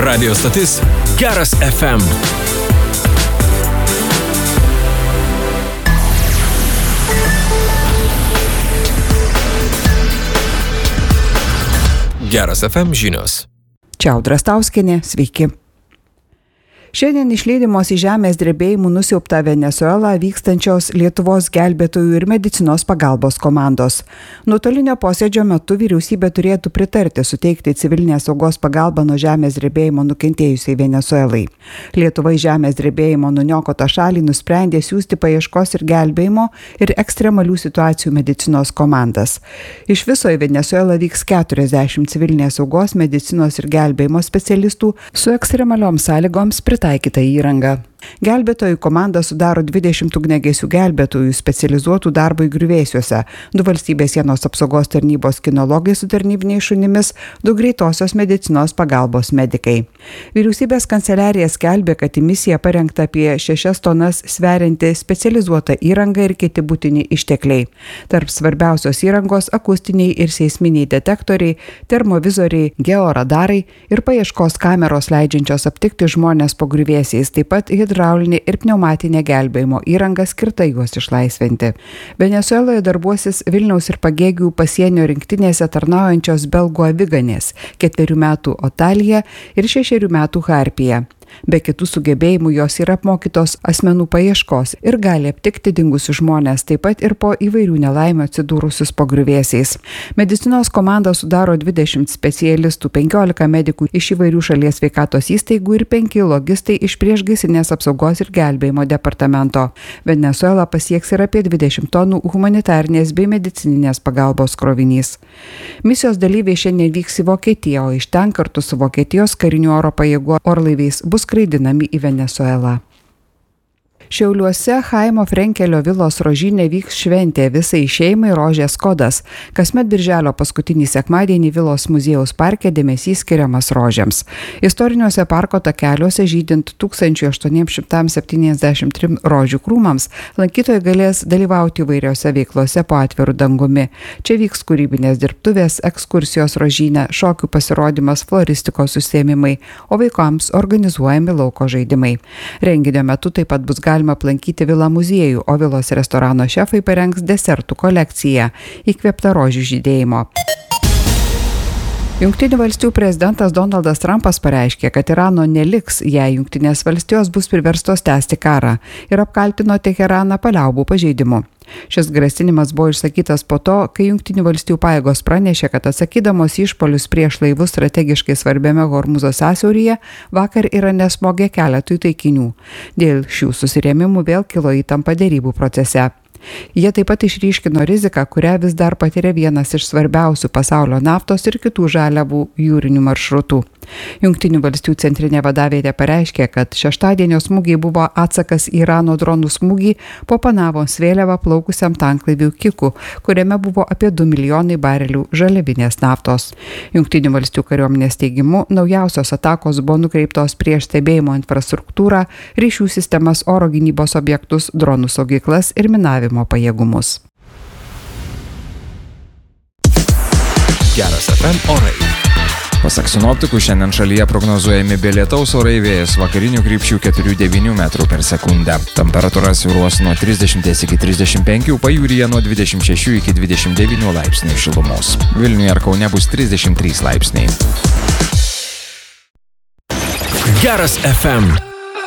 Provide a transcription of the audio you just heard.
Radio stotis Geras FM. Geras FM žinios. Čia Audra Stauskienė, sveiki. Šiandien išlydimos į žemės drebėjimų nusiaubtą Venesuelą vykstančios Lietuvos gelbėtojų ir medicinos pagalbos komandos. Nuotolinio posėdžio metu vyriausybė turėtų pritarti suteikti civilinės saugos pagalbą nuo žemės drebėjimo nukentėjusiai Venesuelai. Lietuva į žemės drebėjimo nuniokotą šalį nusprendė siųsti paieškos ir gelbėjimo ir ekstremalių situacijų medicinos komandas. Iš viso į Venesuelą vyks 40 civilinės saugos, medicinos ir gelbėjimo specialistų su ekstremaliom sąlygoms pritaikyta įranga. Gelbėtojų komanda sudaro 20 ugniagesių gelbėtojų specializuotų darbui griuvėsiuose, 2 valstybės sienos apsaugos tarnybos kinologai su tarnybiniais šunimis, 2 greitosios medicinos pagalbos medikai. Vyriausybės kanceliarija skelbė, kad į misiją parengta apie 6 tonas sverianti specializuota įranga ir kiti būtini ištekliai. Tarp svarbiausios įrangos akustiniai ir seisminiai detektoriai, termovizoriai, georadarai ir paieškos kameros leidžiančios aptikti žmonės po griuvėsiais, taip pat hidraulinė ir pneumatinė gelbėjimo įranga skirta juos išlaisvinti. Venesueloje darbuosis Vilniaus ir Pagėgių pasienio rinktinėse tarnaujančios belgų aviganės, 4 metų Otalija ir 6 metų Harpija. Be kitų sugebėjimų jos yra apmokytos asmenų paieškos ir gali aptikti dingusius žmonės, taip pat ir po įvairių nelaimių atsidūrusius po griuvėsiais. Medicinos komandą sudaro 20 specialistų, 15 medikų iš įvairių šalies sveikatos įstaigų ir 5 logistai iš priešgaisrinės apsaugos ir gelbėjimo departamento. Venesuela pasieks ir apie 20 tonų humanitarnės bei medicininės pagalbos krovinys. Misijos dalyviai šiandien vyks į Vokietiją, o iš ten kartu su Vokietijos karinių oro pajėgų orlaiviais bus skraidinami į Venesuelą. Šiauliuose Chaimo Frenkelio vilos Rožinė vyks šventė visai šeimai Rožės kodas. Kasmet birželio paskutinį sekmadienį vilos muziejaus parke dėmesys skiriamas rožėms. Istoriniuose parko takeliuose žydint 1873 rožių krūmams, lankytojai galės dalyvauti įvairiose veiklose po atviru dangumi. Čia vyks kūrybinės dirbtuvės, ekskursijos Rožinė, šokių pasirodymas, floristikos užsiėmimai, o vaikams organizuojami lauko žaidimai. Renginio metu taip pat bus galima aplankyti vilą muziejų, o vilos restorano šefai parengs desertų kolekciją įkvėptą rožių žydėjimo. Jungtinių valstijų prezidentas Donaldas Trumpas pareiškė, kad Irano neliks, jei Jungtinės valstijos bus priverstos tęsti karą ir apkaltino Teheraną paliaubų pažeidimu. Šis grasinimas buvo išsakytas po to, kai Jungtinių valstijų pajėgos pranešė, kad atsakydamos į išpuolius prieš laivus strategiškai svarbiame Hormuzo sąsiauryje, vakar Irane smogė keletui taikinių. Dėl šių susirėmimų vėl kilo įtampa derybų procese. Jie taip pat išryškino riziką, kurią vis dar patiria vienas iš svarbiausių pasaulio naftos ir kitų žaliavų jūrinių maršrutų. Jungtinių valstijų centrinė vadavietė pareiškė, kad šeštadienio smūgiai buvo atsakas į Irano dronų smūgį po Panamos vėliava plaukusiam tanklaivių Kiku, kuriame buvo apie 2 milijonai barelių žaliavinės naftos. Jungtinių valstijų kariuomenės teigimu, naujausios atakos buvo nukreiptos prieš stebėjimo infrastruktūrą, ryšių sistemas, oro gynybos objektus, dronų saugyklas ir minavimo pajėgumus. Geras FM orai. Pasak sinoptikų, šiandien šalyje prognozuojami be lietaus orai, vėjas vakarinių krypčių 4–9 metrų per sekundę. Temperatūra svyruos nuo 30 iki 35, pajūryje nuo 26 iki 29 laipsnių šilumos. Vilniuje ir Kaune bus 33 laipsniai. Geras FM.